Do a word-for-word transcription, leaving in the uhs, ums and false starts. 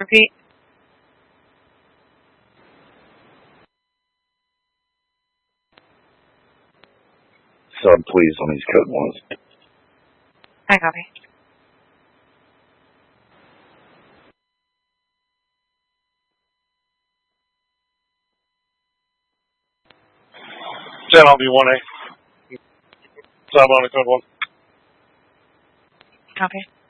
Repeat. Sub, please, on these code ones. I copy. ten on B one A. Sub on the code one. Copy.